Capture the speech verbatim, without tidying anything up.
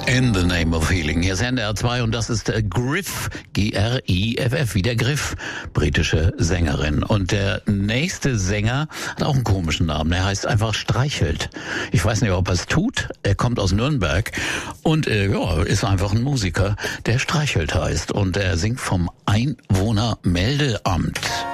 In the Name of Healing. Hier ist N D R zwei und das ist äh, Griff, G R I F F, wie der Griff, britische Sängerin. Und der nächste Sänger hat auch einen komischen Namen, er heißt einfach Streichelt. Ich weiß nicht, ob er es tut, er kommt aus Nürnberg und äh, ja, ist einfach ein Musiker, der Streichelt heißt und er singt vom Einwohnermeldeamt.